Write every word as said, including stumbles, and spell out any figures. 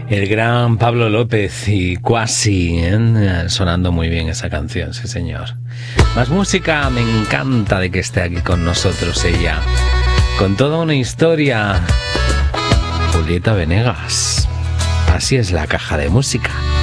El gran Pablo López y Quasi, ¿eh? Sonando muy bien esa canción, sí señor. Más música, me encanta de que esté aquí con nosotros ella, con toda una historia. Julieta Venegas, así es la caja de música.